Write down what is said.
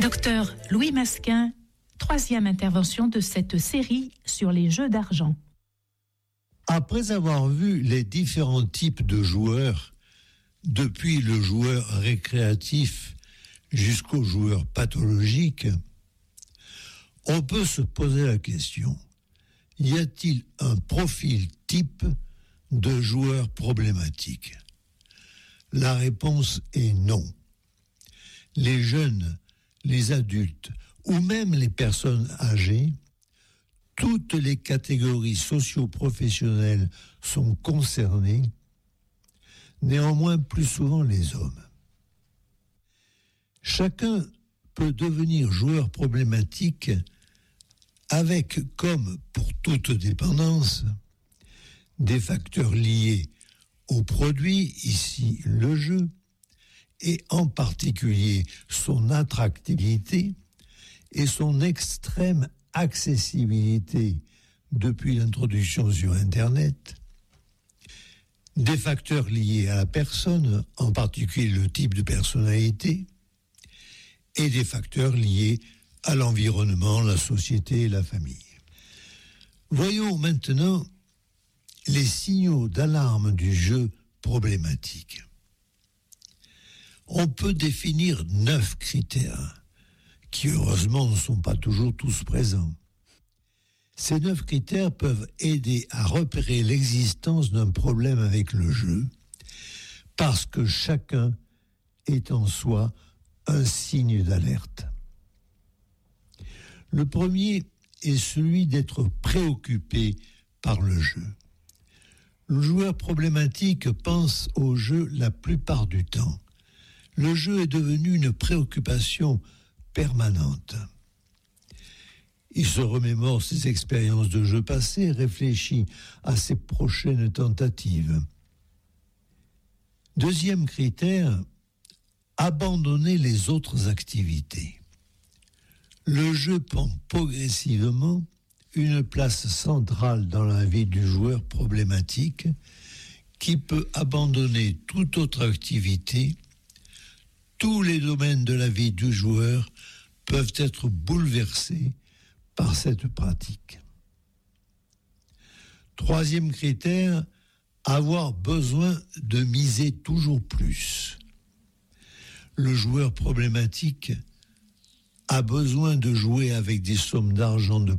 Docteur Louis Masquin, troisième intervention de cette série sur les jeux d'argent. Après avoir vu les différents types de joueurs, depuis le joueur récréatif jusqu'au joueur pathologique, on peut se poser la question, y a-t-il un profil type de joueur problématique ? La réponse est non. Les jeunes, les adultes ou même les personnes âgées, toutes les catégories socio-professionnelles sont concernées, néanmoins plus souvent les hommes. Chacun peut devenir joueur problématique avec, comme pour toute dépendance, des facteurs liés au produit, ici le jeu, et en particulier son attractivité et son extrême accessibilité depuis l'introduction sur Internet, des facteurs liés à la personne, en particulier le type de personnalité, et des facteurs liés à l'environnement, la société et la famille. Voyons maintenant les signaux d'alarme du jeu problématique. On peut définir 9 critères qui, heureusement, ne sont pas toujours tous présents. Ces 9 critères peuvent aider à repérer l'existence d'un problème avec le jeu, parce que chacun est en soi un signe d'alerte. Le premier est celui d'être préoccupé par le jeu. Le joueur problématique pense au jeu la plupart du temps. Le jeu est devenu une préoccupation permanente. Il se remémore ses expériences de jeu passées, réfléchit à ses prochaines tentatives. Deuxième critère, abandonner les autres activités. Le jeu prend progressivement une place centrale dans la vie du joueur problématique qui peut abandonner toute autre activité. Tous les domaines de la vie du joueur peuvent être bouleversés par cette pratique. Troisième critère, avoir besoin de miser toujours plus. Le joueur problématique a besoin de jouer avec des sommes d'argent de